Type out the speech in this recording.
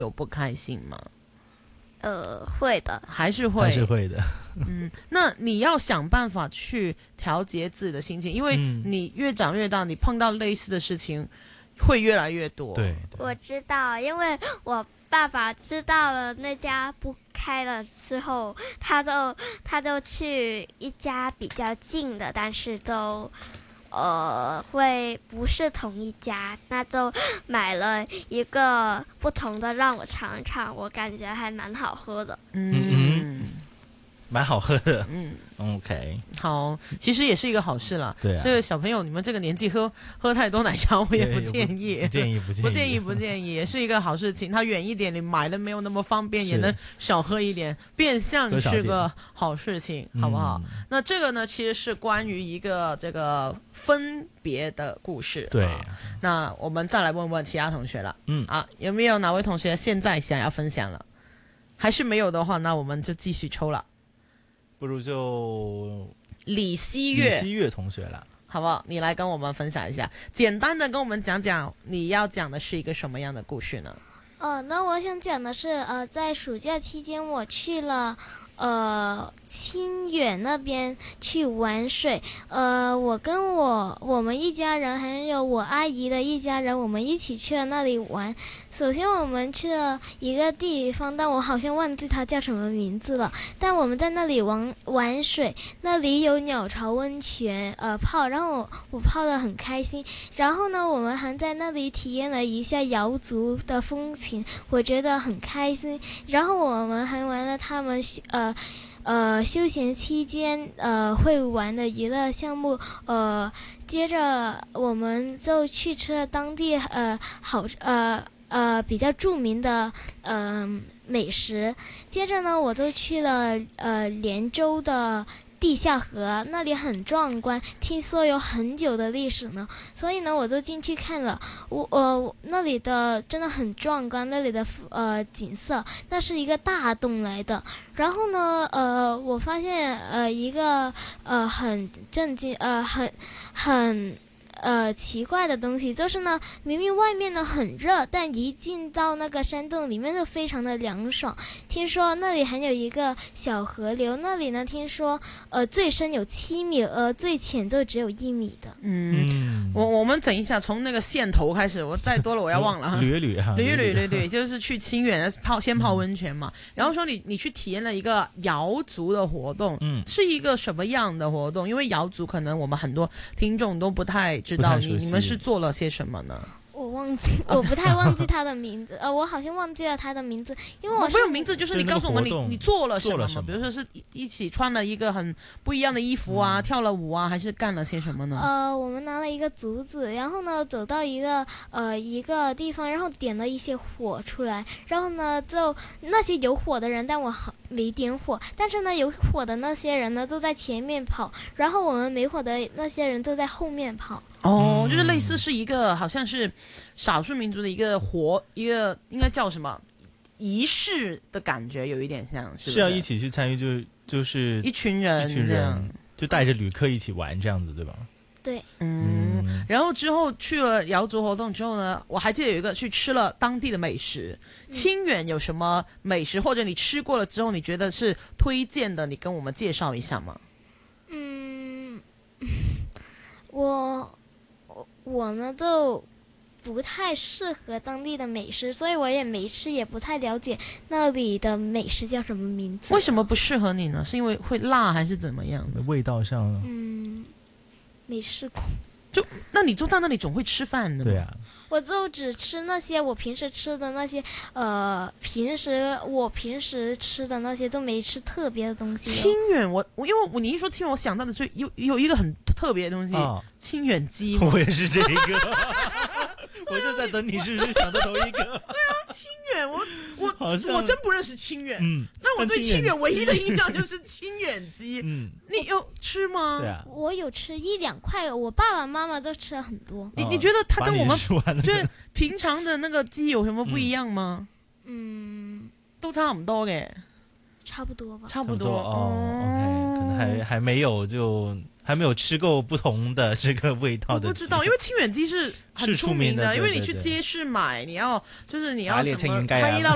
有不开心吗？ 会的， 还是会的。 那你要想办法去调节自己的心情，因为你越长越大，你碰到类似的事情会越来越多。 对， 我知道，因为我爸爸知道了那家不开了之后，他就去一家比较近的，但是就会不是同一家，那就买了一个不同的让我尝尝，我感觉还蛮好喝的。 蛮好喝的。OK， 好，其实也是一个好事啦。 对啊， 这个小朋友你们这个年纪喝太多奶茶，我也不建议，不建议，也是一个好事情。它远一点，你买的没有那么方便，也能少喝一点，变相是个好事情，好不好？那这个呢，其实是关于一个这个分别的故事。 对， 那我们再来问问其他同学了。有没有哪位同学现在想要分享了？还是没有的话，那我们就继续抽了。 不如就李希月同学啦， 好不好？你来跟我们分享一下，简单的跟我们讲讲你要讲的是一个什么样的故事呢？ 那我想讲的是，在暑假期间我去了清远那边去玩水。我跟我们一家人还有我阿姨的一家人，我们一起去了那里玩。首先我们去了一个地方，但我好像忘记它叫什么名字了。但我们在那里玩水，那里有鸟巢温泉泡，然后我泡得很开心。然后呢，我们还在那里体验了一下瑶族的风情，我觉得很开心。然后我们还玩了他们休闲期间会玩的娱乐项目。接着我们就去吃了当地比较著名的美食。接着呢，我就去了连州的地下河，那里很壮观，听说有很久的历史呢，所以呢我就进去看了。那里的真的很壮观，那里的景色，那是一个大洞来的。然后呢我发现一个很震惊很奇怪的东西，就是呢，明明外面呢很热，但一进到那个山洞里面就非常的凉爽。听说那里还有一个小河流，那里呢听说最深有7米，最浅就只有1米的。 我们整一下，从那个线头开始，我再多了我要忘了哈。捋，就是去清远先泡温泉嘛。然后说你去体验了一个瑶族的活动，是一个什么样的活动？因为瑶族可能我们很多听众都不太知道，你们是做了些什么呢？ 我不太忘记他的名字，我好像忘记了他的名字，因为我没有名字，就是你告诉我们你做了什么嘛？ 比如说是一起穿了一个很不一样的衣服啊，跳了舞啊，还是干了些什么呢？ 我们拿了一个竹子，然后呢走到一个地方，然后点了一些火出来，然后呢就那些有火的人，但我没点火，但是呢有火的那些人呢都在前面跑，然后我们没火的那些人都在后面跑。 就是类似是一个好像是少数民族的一个应该叫什么仪式的感觉，有一点像是要一起去参与，就是一群人这样， 就带着旅客一起玩这样子，对吧？ 对。 然后之后去了瑶族活动之后呢，我还记得有一个去吃了当地的美食。清远有什么美食，或者你吃过了之后你觉得是推荐的，你跟我们介绍一下吗？ 我呢就不太适合当地的美食，所以我也没吃，也不太了解那里的美食叫什么名字。 为什么不适合你呢？是因为会辣还是怎么样？ 味道上没试过。 那你就在那里总会吃饭的吗？ 对啊， 我就只吃那些我平时吃的那些我平时吃的那些，都没吃特别的东西。 清远因为你一说清远，我想到的就有一个很特别的东西，清远鸡。 我也是这个我就在等你是不是想到同一个。对啊，清远我真不认识清远。那我对清远唯一的印象就是清远鸡。你有吃吗？ 对啊， 我有吃1-2块，我爸爸妈妈都吃了很多。 你觉得它跟我们就是平常的那个鸡有什么不一样吗？都差不多嘅。 差不多吧。 差不多 OK， 可能还没有吃够不同的这个味道的。 我不知道，因为清远鸡是很出名的，因为你去街市买，你要什么